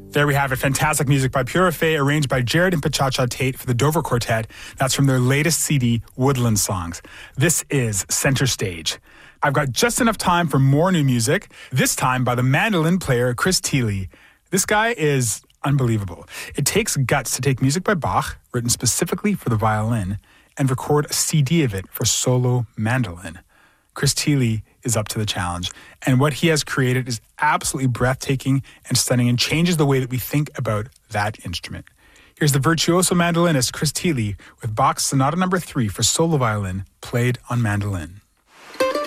There we have it. Fantastic music by Pure Fay, arranged by Jared and Pachacha Tate for the Dover Quartet. That's from their latest CD, Woodland Songs. This is Center Stage. I've got just enough time for more new music, this time by the mandolin player Chris Thile. This guy is unbelievable. It takes guts to take music by Bach, written specifically for the violin, and record a CD of it for solo mandolin. Chris Thile is up to the challenge, and what he has created is absolutely breathtaking and stunning and changes the way that we think about that instrument. Here's the virtuoso mandolinist Chris Thile with Bach's Sonata No. 3 for solo violin, played on mandolin.